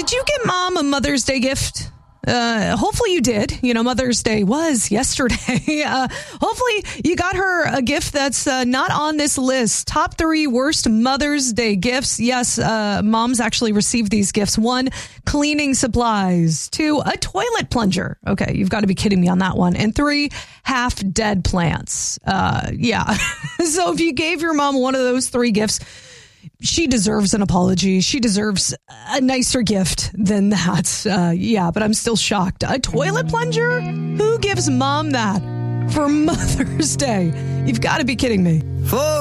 Did you get Mom a Mother's Day gift? Hopefully you did. Mother's Day was yesterday. Hopefully you got her a gift that's not on this list. Top 3 worst Mother's Day gifts. Yes, moms actually received these gifts. 1, cleaning supplies. 2, a toilet plunger. Okay, you've got to be kidding me on that one. And 3, half dead plants. Yeah. So if you gave your mom one of those 3 gifts, she deserves an apology. She deserves a nicer gift than that. Yeah, but I'm still shocked. A toilet plunger? Who gives Mom that for Mother's Day? You've got to be kidding me.